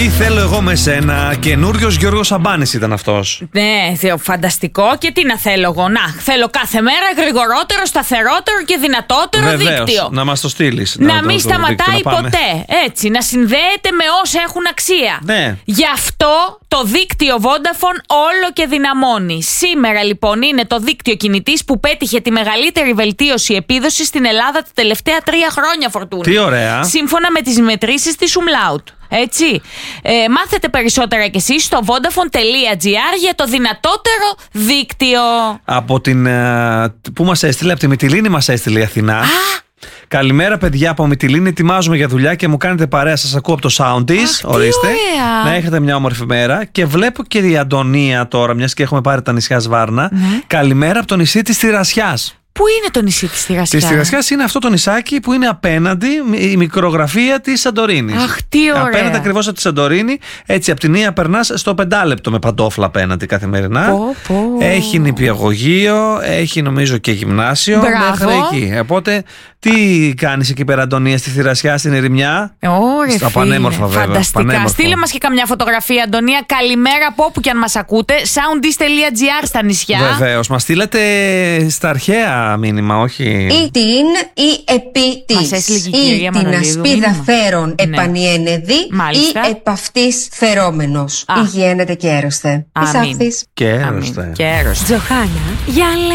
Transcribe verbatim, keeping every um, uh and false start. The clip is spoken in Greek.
Τι θέλω εγώ με σένα. Καινούριος Γιώργος Σαμπάνης ήταν αυτός. Ναι, θεο, φανταστικό. Και τι να θέλω εγώ. Να, θέλω κάθε μέρα γρηγορότερο, σταθερότερο και δυνατότερο Βεβαίως, δίκτυο. να μας το στείλεις. Να, να μην το, το σταματάει δίκτυο, να ποτέ. Έτσι, να συνδέεται με όσα έχουν αξία. Ναι. Γι' αυτό το δίκτυο Vodafone όλο και δυναμώνει. Σήμερα λοιπόν είναι το δίκτυο κινητής που πέτυχε τη μεγαλύτερη βελτίωση επίδοσης στην Ελλάδα τα τελευταία τρία χρόνια, Φορτούνη. Τι ωραία. Σύμφωνα με τις μετρήσεις της Umlaut. Έτσι. Ε, μάθετε περισσότερα κι εσείς στο vodafone.gr για το δυνατότερο δίκτυο. Από την. Πού μας έστειλε, από τη Μυτιλήνη μας έστειλε η Αθηνά. Α! Καλημέρα, παιδιά από Μυτιλήνη. Ετοιμάζουμε για δουλειά και μου κάνετε παρέα. Σας ακούω από το sound της. Ορίστε. Ωραία. Να έχετε μια όμορφη μέρα. Και βλέπω και η Αντωνία τώρα, μιας και έχουμε πάρει τα νησιά Σβάρνα. Ναι. Καλημέρα από το νησί της Τηρασιάς. Πού είναι το νησί της Τηρασιάς? Της Τηρασιάς είναι αυτό το νησάκι που είναι απέναντι η μικρογραφία της Σαντορίνης. Αχ, τι ωραία. Απέναντι ακριβώς από τη Σαντορίνη, έτσι από την Ία περνάς στο πεντάλεπτο με παντόφλα απέναντι καθημερινά. Πω, πω. Έχει νηπιαγωγείο, έχει νομίζω και γυμνάσιο. Μπράβο. Μέχρι εκεί. Οπότε, τι κάνεις εκεί πέρα, Αντωνία, στη Θηρασιά, στην Ερημιά? Ωραία, Στα φίλε. πανέμορφα, βέβαια. Φανταστικά. Πανέμορφα. Στείλε μας και καμιά φωτογραφία, Αντωνία. Καλημέρα από όπου και αν μας ακούτε. soundis.gr στα νησιά. Βεβαίως. Μας στείλετε στα αρχαία μήνυμα, όχι. Ή την ή επί της. Μας έστειλε και η Ή κυρία την Μανολίδου ασπίδα μήνυμα. φέρον Ναι. επανιένεδη Μάλιστα. ή επ' αυτής φερόμενος. Α. Υγιένεται και έρωστε. Της Αμήν. αυτής. Και Αμήν. έρωστε. Και έρωστε. Τζοχάνα, για